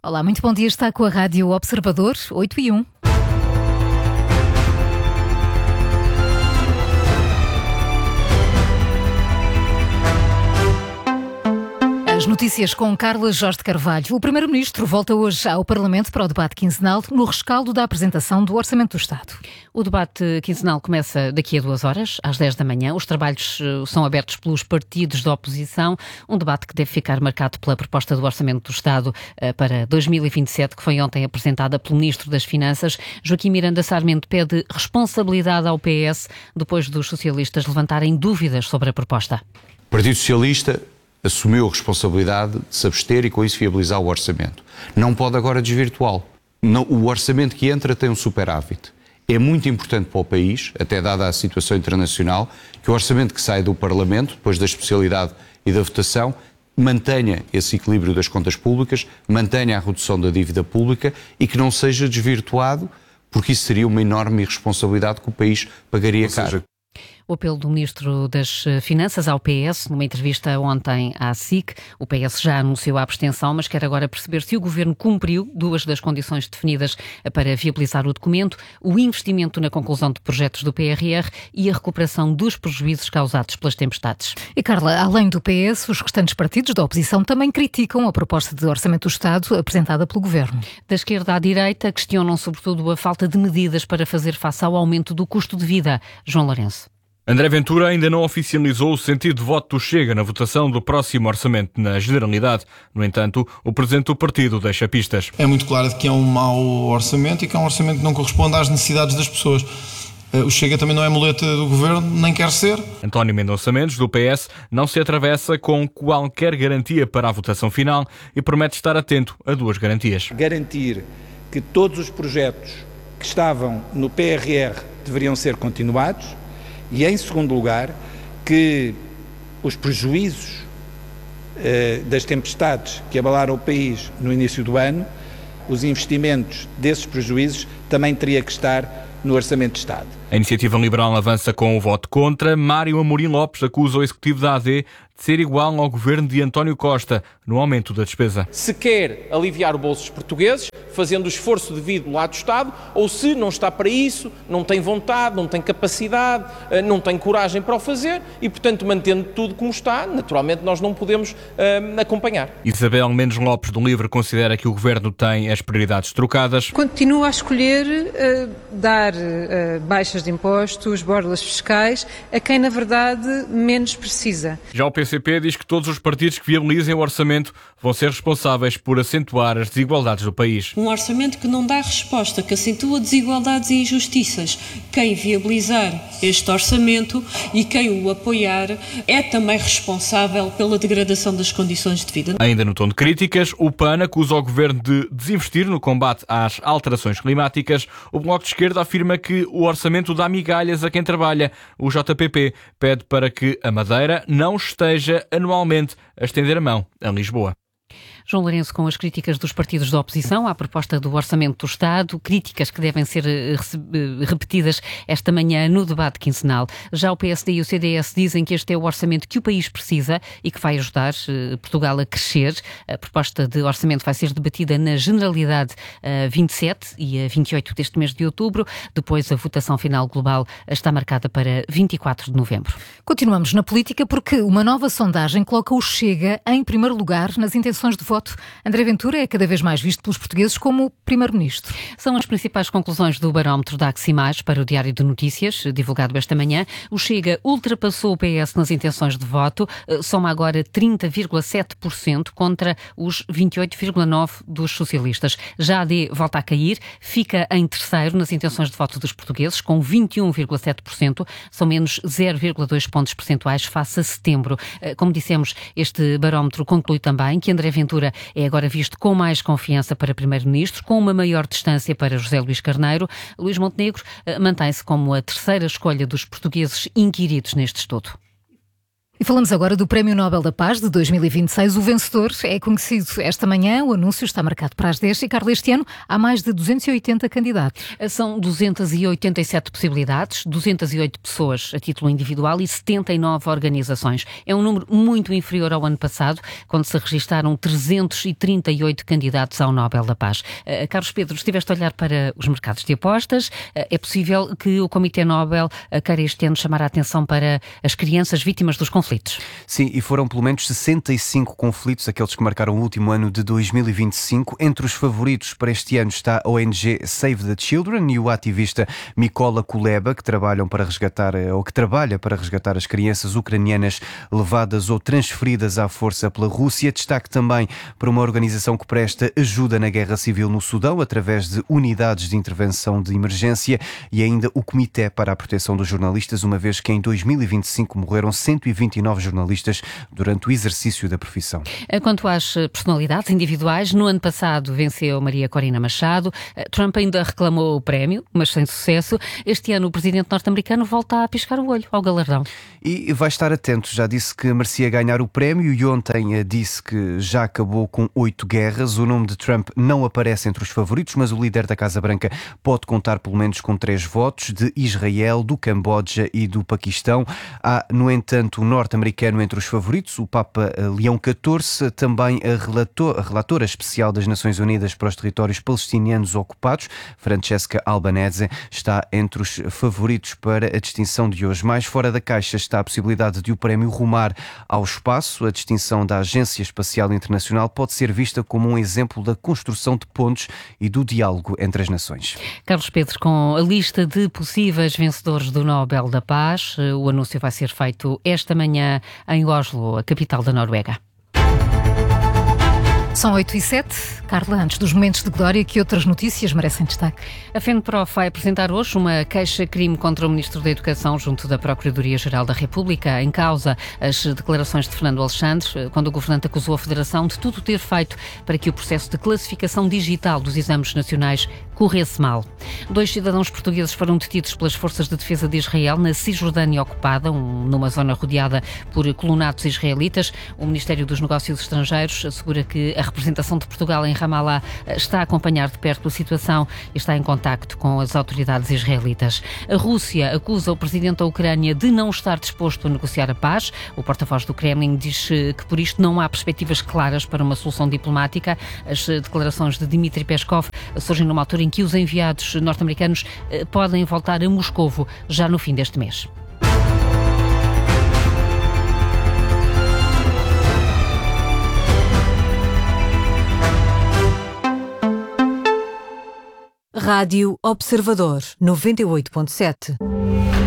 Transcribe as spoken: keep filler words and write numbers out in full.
Olá, muito bom dia. Está com a Rádio Observador, oito e um. As notícias com Carla Jorge de Carvalho. O Primeiro-Ministro volta hoje ao Parlamento para o debate quinzenal no rescaldo da apresentação do Orçamento do Estado. O debate quinzenal começa daqui a duas horas, às dez da manhã. Os trabalhos são abertos pelos partidos da oposição. Um debate que deve ficar marcado pela proposta do Orçamento do Estado para dois mil e vinte e sete, que foi ontem apresentada pelo Ministro das Finanças. Joaquim Miranda Sarmento pede responsabilidade ao P S depois dos socialistas levantarem dúvidas sobre a proposta. O Partido Socialista assumiu a responsabilidade de se abster e com isso viabilizar o orçamento. Não pode agora desvirtuá-lo. O orçamento que entra tem um superávit. É muito importante para o país, até dada a situação internacional, que o orçamento que sai do Parlamento, depois da especialidade e da votação, mantenha esse equilíbrio das contas públicas, mantenha a redução da dívida pública e que não seja desvirtuado, porque isso seria uma enorme irresponsabilidade que o país pagaria caro. O apelo do Ministro das Finanças ao P S, numa entrevista ontem à S I C, o P S já anunciou a abstenção, mas quer agora perceber se o Governo cumpriu duas das condições definidas para viabilizar o documento: o investimento na conclusão de projetos do P R R e a recuperação dos prejuízos causados pelas tempestades. E Carla, além do P S, os restantes partidos da oposição também criticam a proposta de Orçamento do Estado apresentada pelo Governo. Da esquerda à direita, questionam sobretudo a falta de medidas para fazer face ao aumento do custo de vida. João Lourenço. André Ventura ainda não oficializou o sentido de voto do Chega na votação do próximo orçamento na Generalidade. No entanto, o presidente do partido deixa pistas. É muito claro que é um mau orçamento e que é um orçamento que não corresponde às necessidades das pessoas. O Chega também não é muleta do Governo, nem quer ser. António Mendonça Mendes, do P S, não se atravessa com qualquer garantia para a votação final e promete estar atento a duas garantias. Garantir que todos os projetos que estavam no P R R deveriam ser continuados. E, em segundo lugar, que os prejuízos eh, das tempestades que abalaram o país no início do ano, os investimentos desses prejuízos também teria que estar no Orçamento de Estado. A Iniciativa Liberal avança com o voto contra. Mário Amorim Lopes acusa o Executivo da A D de ser igual ao governo de António Costa no aumento da despesa. Se quer aliviar o bolso dos portugueses, fazendo o esforço devido lá do Estado, ou se não está para isso, não tem vontade, não tem capacidade, não tem coragem para o fazer e, portanto, mantendo tudo como está, naturalmente nós não podemos uh, acompanhar. Isabel Mendes Lopes, do LIVRE, considera que o governo tem as prioridades trocadas. Continua a escolher uh, dar uh, baixas de impostos, borlas fiscais, a quem, na verdade, menos precisa. Já o P C P diz que todos os partidos que viabilizem o orçamento vão ser responsáveis por acentuar as desigualdades do país. Um orçamento que não dá resposta, que acentua desigualdades e injustiças. Quem viabilizar este orçamento e quem o apoiar é também responsável pela degradação das condições de vida. Ainda no tom de críticas, o P A N acusa o governo de desinvestir no combate às alterações climáticas. O Bloco de Esquerda afirma que o orçamento dá migalhas a quem trabalha. O J P P pede para que a Madeira não esteja anualmente a estender a mão a Lisboa. João Lourenço, com as críticas dos partidos da oposição à proposta do Orçamento do Estado, críticas que devem ser repetidas esta manhã no debate quinzenal. Já o P S D e o C D S dizem que este é o orçamento que o país precisa e que vai ajudar Portugal a crescer. A proposta de orçamento vai ser debatida na Generalidade a vinte e sete e a vinte e oito deste mês de outubro. Depois, a votação final global está marcada para vinte e quatro de novembro. Continuamos na política porque uma nova sondagem coloca o Chega em primeiro lugar nas intenções de voto. André Ventura é cada vez mais visto pelos portugueses como Primeiro-Ministro. São as principais conclusões do barómetro da Aximage para o Diário de Notícias, divulgado esta manhã. O Chega ultrapassou o P S nas intenções de voto, soma agora trinta vírgula sete por cento contra os vinte e oito vírgula nove por cento dos socialistas. Já a AD volta a cair, fica em terceiro nas intenções de voto dos portugueses, com vinte e um vírgula sete por cento, são menos zero vírgula dois pontos percentuais face a setembro. Como dissemos, este barómetro conclui também que André Ventura é agora visto com mais confiança para Primeiro-Ministro, com uma maior distância para José Luís Carneiro. Luís Montenegro mantém-se como a terceira escolha dos portugueses inquiridos neste estudo. E falamos agora do Prémio Nobel da Paz de dois mil e vinte e seis. O vencedor é conhecido esta manhã, o anúncio está marcado para as dez e, Carla, este ano há mais de duzentos e oitenta candidatos. São duzentas e oitenta e sete possibilidades, duzentas e oito pessoas a título individual e setenta e nove organizações. É um número muito inferior ao ano passado, quando se registaram trezentos e trinta e oito candidatos ao Nobel da Paz. Uh, Carlos Pedro, estiveste a olhar para os mercados de apostas. Uh, é possível que o Comitê Nobel uh, queira este ano chamar a atenção para as crianças vítimas dos conflitos. Sim, e foram pelo menos sessenta e cinco conflitos, aqueles que marcaram o último ano de dois mil e vinte e cinco. Entre os favoritos para este ano está a O N G Save the Children e o ativista Mykola Kuleba, que trabalham para resgatar, ou que trabalha para resgatar as crianças ucranianas levadas ou transferidas à força pela Rússia. Destaque também para uma organização que presta ajuda na guerra civil no Sudão, através de unidades de intervenção de emergência, e ainda o Comitê para a Proteção dos Jornalistas, uma vez que em dois mil e vinte e cinco morreram cento e vinte e nove jornalistas durante o exercício da profissão. Quanto às personalidades individuais, no ano passado venceu Maria Corina Machado. Trump ainda reclamou o prémio, mas sem sucesso. Este ano o presidente norte-americano volta a piscar o olho ao galardão. E vai estar atento, já disse que merecia ganhar o prémio e ontem disse que já acabou com oito guerras. O nome de Trump não aparece entre os favoritos, mas o líder da Casa Branca pode contar pelo menos com três votos, de Israel, do Camboja e do Paquistão. Há, no entanto, o norte-americano entre os favoritos, o Papa Leão catorze, também a, relator, a relatora especial das Nações Unidas para os territórios palestinianos ocupados, Francesca Albanese, está entre os favoritos para a distinção de hoje. Mais fora da caixa está a possibilidade de o prémio rumar ao espaço. A distinção da Agência Espacial Internacional pode ser vista como um exemplo da construção de pontes e do diálogo entre as nações. Carlos Pedro, com a lista de possíveis vencedores do Nobel da Paz, o anúncio vai ser feito esta manhã em Oslo, a capital da Noruega. São oito e sete. Carla, antes dos momentos de glória, que outras notícias merecem destaque? A FENPROF vai apresentar hoje uma queixa-crime contra o Ministro da Educação junto da Procuradoria-Geral da República. Em causa as declarações de Fernando Alexandre, quando o governante acusou a Federação de tudo ter feito para que o processo de classificação digital dos exames nacionais corresse mal. Dois cidadãos portugueses foram detidos pelas Forças de Defesa de Israel na Cisjordânia ocupada, um, numa zona rodeada por colonatos israelitas. O Ministério dos Negócios Estrangeiros assegura que a representação de Portugal em Ramallah está a acompanhar de perto a situação e está em contacto com as autoridades israelitas. A Rússia acusa o presidente da Ucrânia de não estar disposto a negociar a paz. O porta-voz do Kremlin diz que por isto não há perspectivas claras para uma solução diplomática. As declarações de Dmitry Peskov surgem numa altura em que os enviados norte-americanos podem voltar a Moscovo já no fim deste mês. Rádio Observador noventa e oito ponto sete.